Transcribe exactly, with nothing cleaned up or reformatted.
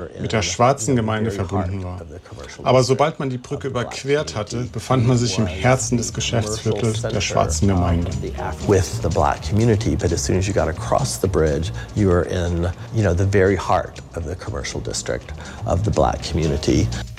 mit der schwarzen Gemeinde verbunden war. Aber sobald man die Brücke überquert hatte, befand man sich im Herzen des Geschäftsviertels der schwarzen Gemeinde. With the black community, but as soon as you got across the bridge, you were in, you know, the very heart of the commercial district of the black community.